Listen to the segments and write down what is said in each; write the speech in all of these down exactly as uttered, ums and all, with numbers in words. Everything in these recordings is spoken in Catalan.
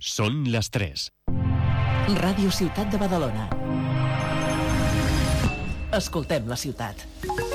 Són les tres. Ràdio Ciutat de Badalona. Escoltem la ciutat.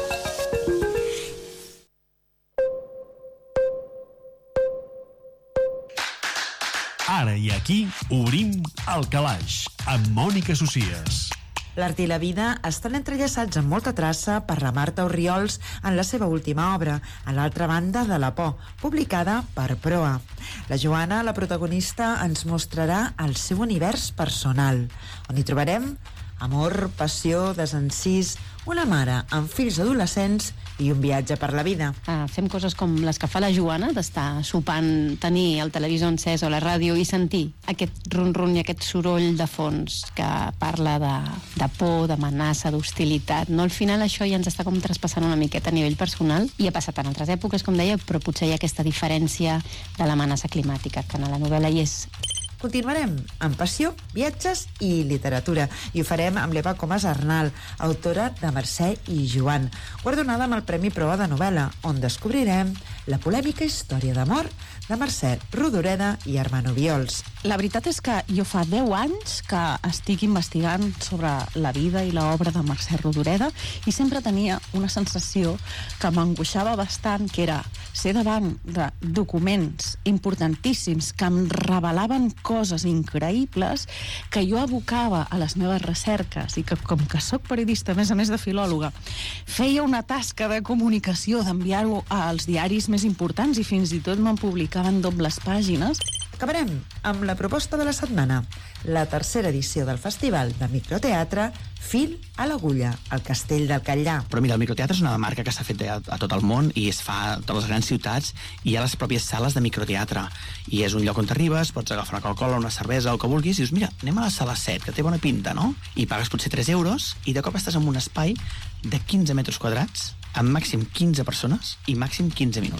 Ara i aquí obrim el calaix amb Mònica Socias. L'art i la vida estan entrellaçats amb molta traça per la Marta Orriols en la seva última obra, A l'altra banda de la por, publicada per Proa. La Joana, la protagonista, ens mostrarà el seu univers personal, on hi trobarem amor, passió, desencís, una mare amb fills adolescents i un viatge per la vida. Uh, fem coses com les que fa la Joana, d'estar sopant, tenir el televisor encès o la ràdio i sentir aquest ron-ron i aquest soroll de fons que parla de, de por, d'amenaça, d'hostilitat. No, al final això ja ens està com traspassant una miqueta a nivell personal i ha passat en altres èpoques, com deia, però potser hi ha aquesta diferència de l'amenaça climàtica, que en la novel·la hi és. Continuarem amb passió, viatges i literatura, i ho farem amb l'Eva Comas Arnal, autora de Mercè i Joan, guardonada amb el Premi Proa de novel·la, on descobrirem la polèmica història d'amor de Mercè Rodoreda i Armand Obiols. La veritat és que jo fa deu anys que estic investigant sobre la vida i l'obra de Mercè Rodoreda i sempre tenia una sensació que m'angoixava bastant, que era ser davant de documents importantíssims que em revelaven coses increïbles que jo abocava a les meves recerques i que, com que sóc periodista, a més a més de filòloga, feia una tasca de comunicació d'enviar-ho als diaris més importants i fins i tot me'n publicaven dobles pàgines. Acabarem amb la proposta de la setmana, la tercera edició del Festival de Microteatre Fil a l'agulla, al Castell del Catllà. Però mira, el microteatre és una marca que s'ha fet a, a tot el món i es fa a totes les grans ciutats i hi ha les pròpies sales de microteatre i és un lloc on t'arribes, pots agafar una Coca-Cola, una cervesa, el que vulguis i dius, mira, anem a la sala set, que té bona pinta, no? I pagues potser tres euros i de cop estàs en un espai de quinze metres quadrats amb màxim quinze persones i màxim quinze minuts.